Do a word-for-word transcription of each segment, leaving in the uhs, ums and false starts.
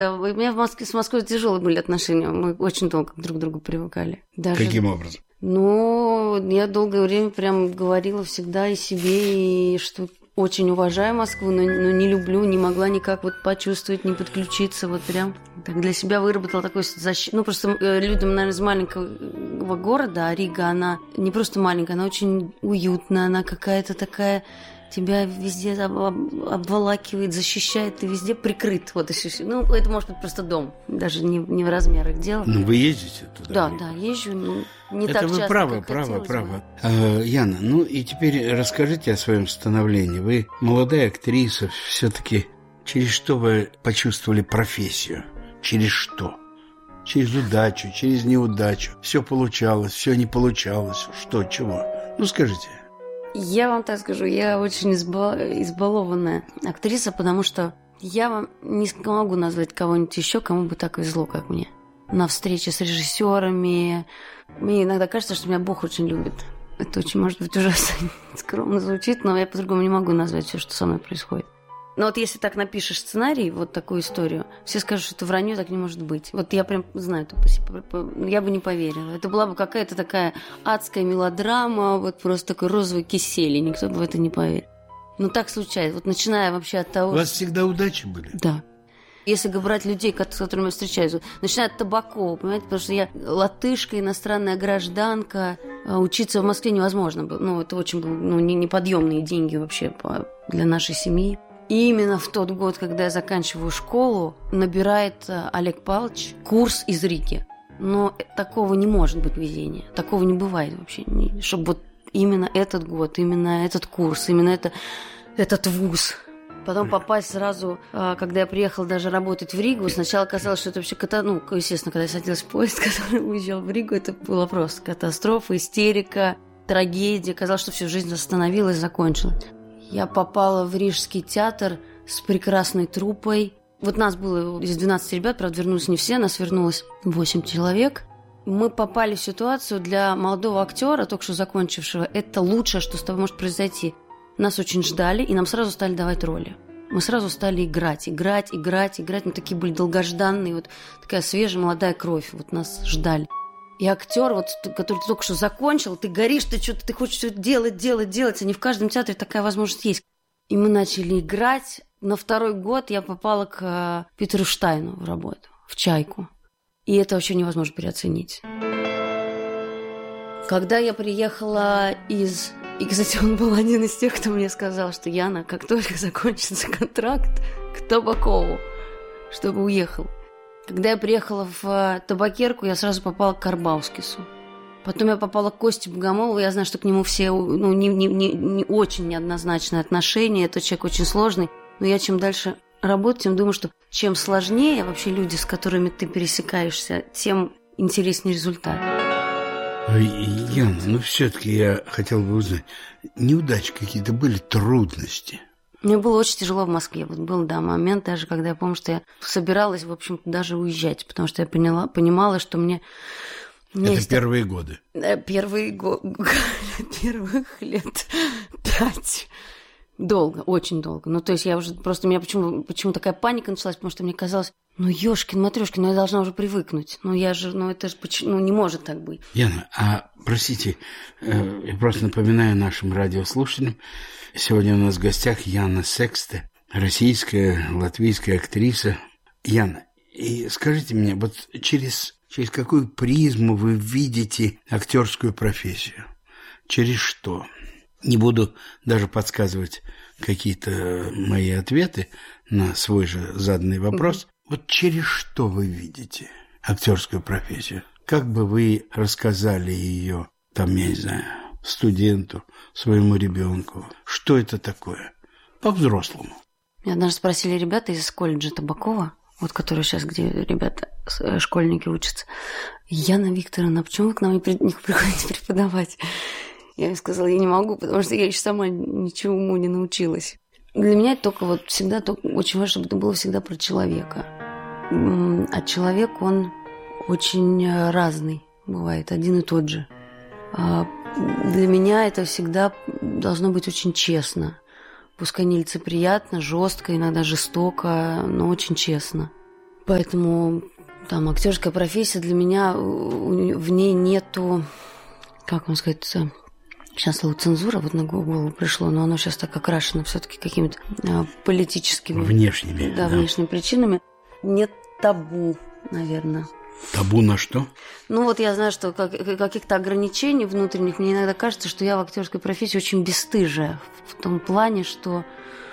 У меня в Москве, с Москвой тяжелые были отношения. Мы очень долго друг к другу привыкали. Даже... Каким образом? Ну, я долгое время прям говорила всегда и себе, и что очень уважаю Москву, но, но не люблю, не могла никак вот почувствовать, не подключиться. Вот прям так для себя выработала такой защиту. Ну, просто людям, наверное, из маленького города, а Рига, она не просто маленькая, она очень уютная, она какая-то такая... Тебя везде обволакивает, защищает, ты везде прикрыт. Вот, ну, это может быть просто дом, даже не, не в размерах дела. Ну, вы ездите туда? Да, да, езжу, не, не это так вы часто, правы, как правы, хотелось правы. бы. А, Яна, ну и теперь расскажите о своем становлении. Вы молодая актриса, все-таки через что вы почувствовали профессию? Через что? Через удачу, через неудачу. Все получалось, все не получалось. Что, чего? Ну, скажите. Я вам так скажу, я очень избал... избалованная актриса, потому что я вам не могу назвать кого-нибудь еще, кому бы так везло, как мне. На встрече с режиссерами. Мне иногда кажется, что меня Бог очень любит. Это очень, может быть, ужасно скромно звучит, но я по-другому не могу назвать все, что со мной происходит. Но вот если так напишешь сценарий, вот такую историю, все скажут, что это вранье, так не может быть. Вот я прям знаю, я бы не поверила. Это была бы какая-то такая адская мелодрама, вот просто такой розовый кисель, и никто бы в это не поверил. Но так случается. Вот начиная вообще от того... У вас всегда удачи были? Да. Если брать людей, с которыми я встречаюсь, начиная от Табакова, понимаете, потому что я латышка, иностранная гражданка, учиться в Москве невозможно было. Ну, это очень было, ну, неподъемные деньги вообще для нашей семьи. И именно в тот год, когда я заканчиваю школу, набирает Олег Павлович курс из Риги. Но такого не может быть везения. Такого не бывает вообще. Чтобы вот именно этот год, именно этот курс, именно это, этот вуз. Потом попасть сразу, когда я приехала даже работать в Ригу, сначала казалось, что это вообще катастрофа. Ну, естественно, когда я садилась в поезд, который уезжал в Ригу, это было просто катастрофа, истерика, трагедия. Казалось, что всю жизнь остановилась, закончилась. Я попала в Рижский театр с прекрасной труппой. Вот нас было из двенадцати ребят, правда, вернулись не все, нас вернулось восемь человек. Мы попали в ситуацию для молодого актера, только что закончившего. Это лучшее, что с тобой может произойти. Нас очень ждали, и нам сразу стали давать роли. Мы сразу стали играть, играть, играть, играть. Мы такие были долгожданные, вот такая свежая молодая кровь. Вот нас ждали. И актер, вот, который ты только что закончил, ты горишь, ты что-то, ты хочешь что-то делать, делать, делать. А не в каждом театре такая возможность есть. И мы начали играть. На второй год я попала к Питеру Штайну в работу, в «Чайку». И это вообще невозможно переоценить. Когда я приехала из... И, кстати, он был один из тех, кто мне сказал, что Яна, как только закончится контракт, к Табакову, чтобы уехал. Когда я приехала в Табакерку, я сразу попала к Карбаускису. Потом я попала к Косте Богомолову. Я знаю, что к нему все ну, не, не, не, не очень неоднозначные отношения. Этот человек очень сложный. Но я чем дальше работаю, тем думаю, что чем сложнее вообще люди, с которыми ты пересекаешься, тем интереснее результат. Яна, ну все-таки я хотел бы узнать, неудачи какие-то были, трудности? Мне было очень тяжело в Москве. Вот был, да, момент даже, когда я помню, что я собиралась, в общем-то, даже уезжать, потому что я поняла, понимала, что мне... мне Это есть... первые годы? Первые годы. Первых лет пять. Долго, очень долго. Ну, то есть я уже просто... У меня почему, почему такая паника началась, потому что мне казалось, ну, ёшкин, матрёшкин, ну, я должна уже привыкнуть. Ну, я же... Ну, это же... Ну, не может так быть. Яна, а, простите, э, я просто напоминаю нашим радиослушателям, сегодня у нас в гостях Яна Секста, российская, латвийская актриса. Яна, и скажите мне, вот через, через какую призму вы видите актерскую профессию? Через что? Не буду даже подсказывать какие-то мои ответы на свой же заданный вопрос. Вот через что вы видите актерскую профессию? Как бы вы рассказали ее, там, я не знаю, студенту, своему ребенку? Что это такое? По-взрослому. Меня однажды спросили ребята из колледжа Табакова, вот которые сейчас, где ребята, школьники учатся, Яна Викторовна, почему вы к нам не приходите преподавать? Я им сказала, я не могу, потому что я еще сама ничему не научилась. Для меня это только вот всегда только, очень важно, чтобы это было всегда про человека. А человек, он очень разный бывает, один и тот же. А для меня это всегда должно быть очень честно. Пускай нелицеприятно, жестко, иногда жестоко, но очень честно. Поэтому там актерская профессия для меня, в ней нету, как вам сказать, сейчас слово цензура вот на голову пришло, но оно сейчас так окрашено все-таки какими-то а, политическими... Внешними. Да, да, внешними причинами. Нет табу, наверное. Табу на что? Ну вот я знаю, что как, каких-то ограничений внутренних, мне иногда кажется, что я в актерской профессии очень бесстыжая. В том плане, что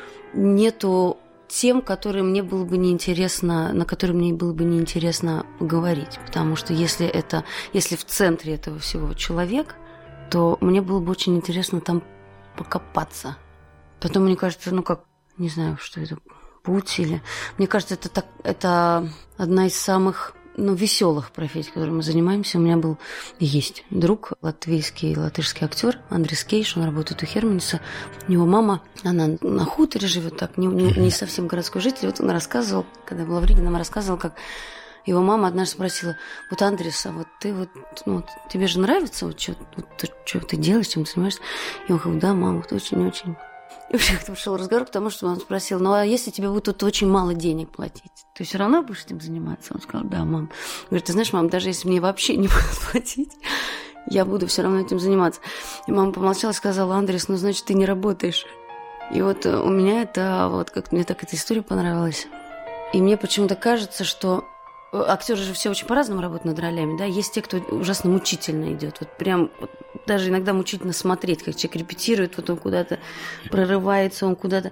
нету тем, которые мне было бы неинтересно, на которые мне было бы неинтересно говорить. Потому что если это, если в центре этого всего человек, то мне было бы очень интересно там покопаться. Потом, мне кажется, ну как, не знаю, что это, путь или... Мне кажется, это, так, это одна из самых, ну, веселых профессий, которой мы занимаемся. У меня был и есть друг, латвийский, латышский актер Андрис Кейш, он работает у Херманиса. У него мама, она на хуторе живет, так, не, не, не совсем городской житель. Вот он рассказывал, когда я была в Риге, нам рассказывал, как его мама однажды спросила: вот, Андрис, а вот ты вот, ну, вот тебе же нравится, вот что вот, что ты делаешь, чем ты занимаешься? И он говорит: да, мама, вот очень-очень. И вообще как-то пошел разговор, потому что он спросил: ну а если тебе будет тут очень мало денег платить, ты все равно будешь этим заниматься? Он сказал: да, мам. Говорит: ты знаешь, мам, даже если мне вообще не будут платить, я буду все равно этим заниматься. И мама помолчала и сказала: Андрес, ну значит, ты не работаешь. И вот у меня это, вот как мне так эта история понравилась. И мне почему-то кажется, что актеры же все очень по-разному работают над ролями, да. Есть те, кто ужасно мучительно идет. Вот прям вот, даже иногда мучительно смотреть, как человек репетирует, вот он куда-то прорывается, он куда-то.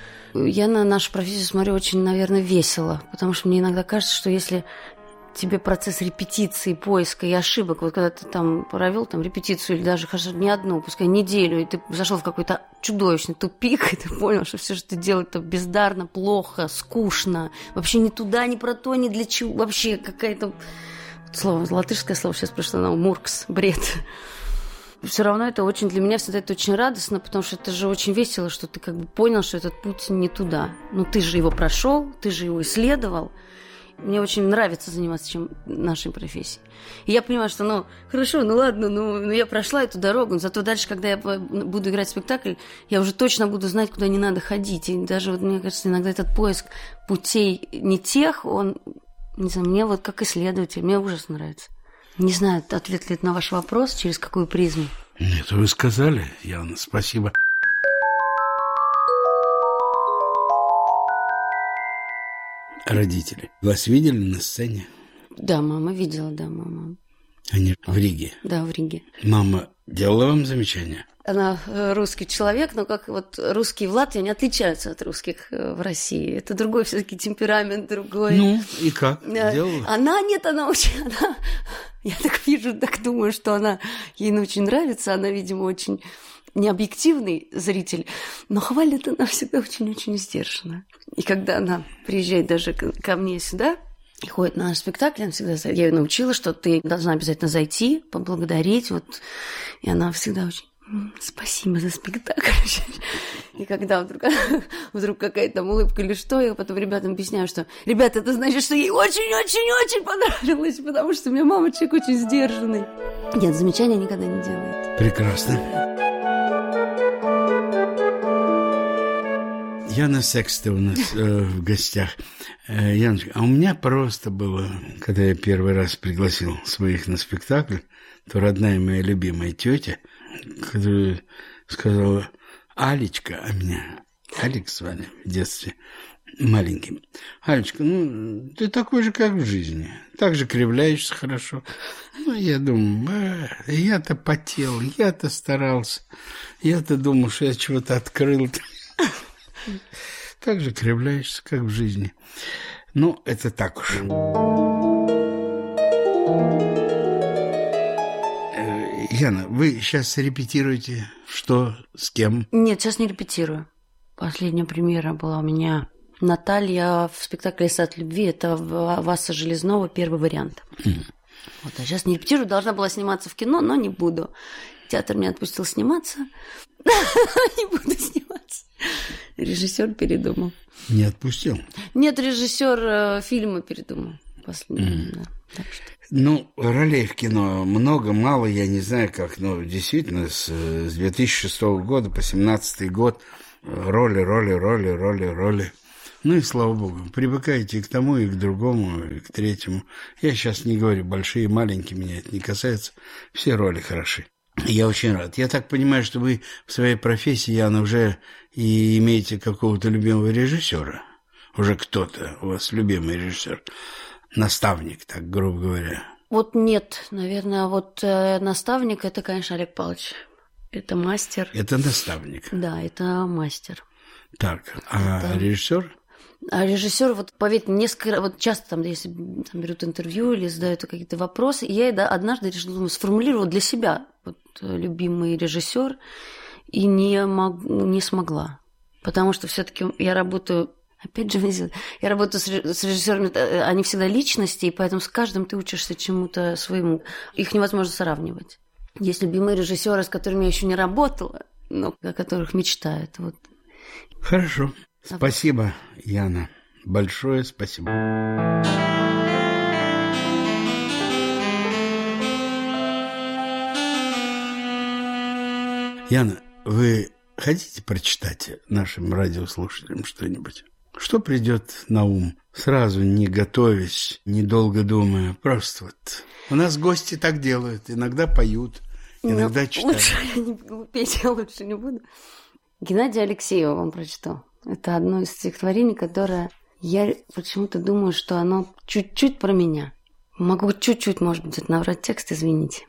Я на нашу профессию смотрю очень, наверное, весело, потому что мне иногда кажется, что если тебе процесс репетиции, поиска и ошибок, вот когда ты там провел там репетицию или даже хорошо не одну, пускай неделю, и ты зашел в какой-то чудовищный тупик, и ты понял, что все, что ты делаешь, это бездарно, плохо, скучно, вообще ни туда, ни про то, ни для чего, вообще какая-то слово, латышское слово сейчас пришло на ум, муркс, бред. Все равно это очень для меня всегда это очень радостно, потому что это же очень весело, что ты как бы понял, что этот путь не туда. Ну ты же его прошел, ты же его исследовал. Мне очень нравится заниматься чем нашей профессией. И я понимаю, что, ну, хорошо, ну ладно, ну, ну я прошла эту дорогу, но зато дальше, когда я буду играть в спектакль, я уже точно буду знать, куда не надо ходить. И даже, вот, мне кажется, иногда этот поиск путей не тех, он, не знаю, мне вот как исследователь, мне ужасно нравится. Не знаю, ответ ли это на ваш вопрос, через какую призму. Нет, вы сказали, Яна, спасибо. Родители вас видели на сцене? Да, мама видела, да, мама. Они в Риге? Да, в Риге. Мама делала вам замечания? Она русский человек, но как вот русские в Латвии, они отличаются от русских в России. Это другой все-таки темперамент, другой. Ну, и как? Делала? Она, нет, она очень... Она, я так вижу, так думаю, что она... Ей очень нравится, она, видимо, очень... необъективный зритель, но хвалит она всегда очень-очень сдержанно. И когда она приезжает даже ко мне сюда и ходит на наш спектакль, она всегда... Я ее научила, что ты должна обязательно зайти, поблагодарить. Вот. И она всегда очень... Спасибо за спектакль. И когда вдруг, вдруг какая-то там улыбка или что, я потом ребятам объясняю, что, ребята, это значит, что ей очень-очень-очень понравилось, потому что у меня мама человек очень сдержанный. Нет, замечания никогда не делает. Прекрасно. Яна Секста у нас э, в гостях. Э, Яночка, а у меня просто было, когда я первый раз пригласил своих на спектакль, то родная моя любимая тетя, которая сказала: Алечка, а меня Алекс звали в детстве маленьким. Алечка, ну, ты такой же, как в жизни. Так же кривляешься хорошо. Ну, я думаю, а, я-то потел, я-то старался. Я-то думал, что я чего-то открыл. Так же кривляешься, как в жизни. Ну, это так уж. Яна, вы сейчас репетируете что, с кем? Нет, сейчас не репетирую. Последняя премьера была у меня Наталья в спектакле «Сад любви». Это Васа Железнова, первый вариант. Mm. Вот, а сейчас не репетирую. Должна была сниматься в кино, но не буду. Театр меня отпустил сниматься. Не буду сниматься. Режиссер передумал. Не отпустил? Нет, режиссер фильма передумал. Последний, mm. да. Так что... Ну, ролей в кино много, мало, я не знаю как, но действительно с, с две тысячи шестого года по семнадцатый год роли, роли, роли, роли, роли. Ну и слава богу, привыкайте и к тому, и к другому, и к третьему. Я сейчас не говорю большие, маленькие, меня это не касается. Все роли хороши. Я очень рад. Я так понимаю, что вы в своей профессии, Яна, уже и имеете какого-то любимого режиссера. Уже кто-то у вас любимый режиссер. Наставник, так грубо говоря. Вот нет, наверное, вот э, наставник – это, конечно, Олег Павлович. Это мастер. Это наставник. Да, это мастер. Так, а это... режиссер? А режиссер, вот поверьте, несколько, вот часто там, если там, берут интервью или задают какие-то вопросы, и я однажды решила, думаю, сформулировала для себя вот, любимый режиссер и не, мог, не смогла. Потому что все-таки я работаю, опять же, я работаю с режиссерами, они всегда личности, и поэтому с каждым ты учишься чему-то своему. Их невозможно сравнивать. Есть любимые режиссеры, с которыми я еще не работала, но о которых мечтаю. Вот. Хорошо. Спасибо, Яна. Большое спасибо. Яна, вы хотите прочитать нашим радиослушателям что-нибудь? Что придет на ум? Сразу, не готовясь, недолго думая. Просто вот. У нас гости так делают. Иногда поют, иногда Но читают. Лучше я не буду петь, я лучше не буду. Геннадия Алексеева вам прочитал. Это одно из стихотворений, которое я почему-то думаю, что оно чуть-чуть про меня. Могу чуть-чуть, может быть, наврать текст, извините.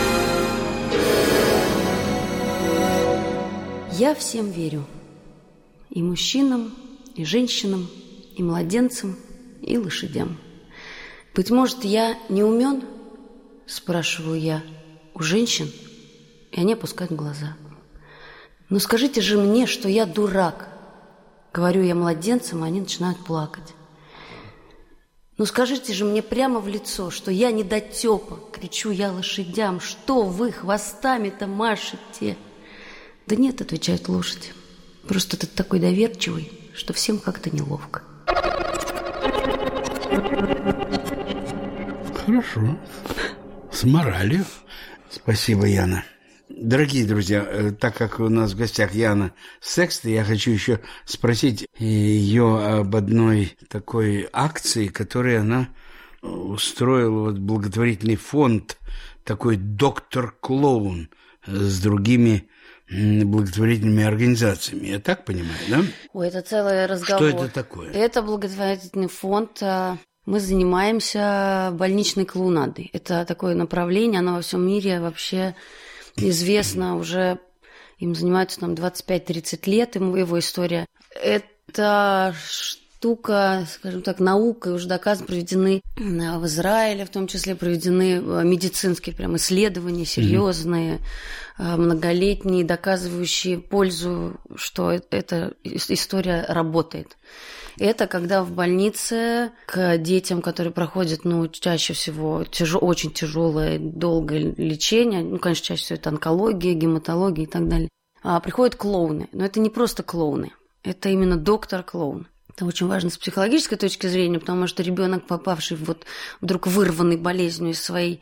Я всем верю. И мужчинам, и женщинам, и младенцам, и лошадям. Быть может, я не умен? Спрашиваю я у женщин, и они опускают глаза. Но скажите же мне, что я дурак. Говорю я младенцам, и они начинают плакать. Ну скажите же мне прямо в лицо, что я недотёпа. Кричу я лошадям, что вы хвостами-то машете? Да нет, отвечают лошади. Просто ты такой доверчивый, что всем как-то неловко. Хорошо. С моралью. Спасибо, Яна. Дорогие друзья, так как у нас в гостях Яна Секста, я хочу еще спросить ее об одной такой акции, которую она устроила, вот благотворительный фонд, такой доктор-клоун с другими благотворительными организациями. Я так понимаю, да? Ой, это целый разговор. Что это такое? Это благотворительный фонд. Мы занимаемся больничной клоунадой. Это такое направление, оно во всем мире вообще известно уже, им занимаются там двадцать пять тридцать лет, ему его история. Это штука, скажем так, наукой уже доказано, проведены в Израиле, в том числе проведены медицинские прям исследования серьезные, mm-hmm. многолетние, доказывающие пользу, что эта история работает. Это когда в больнице к детям, которые проходят, ну, чаще всего тяж... очень тяжелое, долгое лечение, ну, конечно, чаще всего это онкология, гематология и так далее, а приходят клоуны. Но это не просто клоуны, это именно доктор-клоун. Это очень важно с психологической точки зрения, потому что ребенок, попавший вот вдруг вырванный болезнью из своей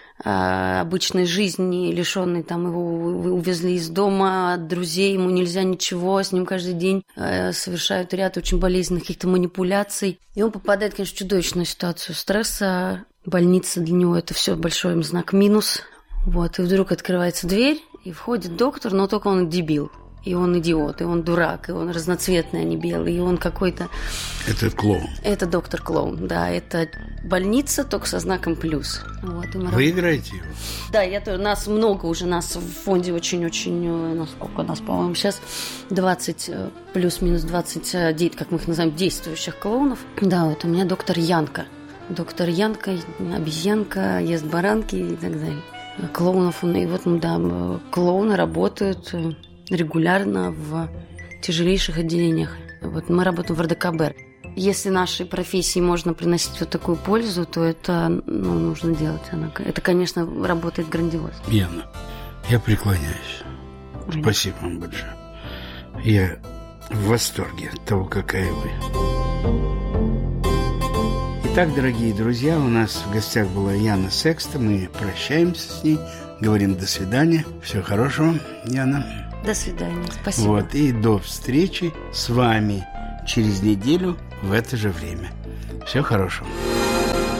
обычной жизни, лишённый, там его увезли из дома, от друзей, ему нельзя ничего, с ним каждый день э, совершают ряд очень болезненных каких-то манипуляций. И он попадает, конечно, в чудовищную ситуацию стресса. Больница для него это все большой знак минус. Вот, и вдруг открывается дверь, и входит доктор, но только он дебил. И он идиот, и он дурак, и он разноцветный, а не белый, и он какой-то... Это клоун. Это доктор-клоун, да. Это больница, только со знаком плюс. Вот, и мы... Вы играете его? Да, я тоже. Нас много уже, нас в фонде очень-очень... Насколько нас, по-моему, сейчас двадцать, плюс-минус двадцать, как мы их называем, действующих клоунов. Да, вот у меня доктор Янка. Доктор Янка, обезьянка, ест баранки и так далее. Клоунов, и вот, ну да, клоуны работают... регулярно в тяжелейших отделениях. Вот мы работаем в эр дэ ка бэ. Если нашей профессии можно приносить вот такую пользу, то это ну, нужно делать. Это, конечно, работает грандиозно. Яна, я преклоняюсь. Ой. Спасибо вам большое. Я в восторге от того, какая вы. Итак, дорогие друзья, у нас в гостях была Яна Секста. Мы прощаемся с ней, говорим до свидания. Всего хорошего, Яна. До свидания. Спасибо. Вот, и до встречи с вами через неделю в это же время. Всего хорошего.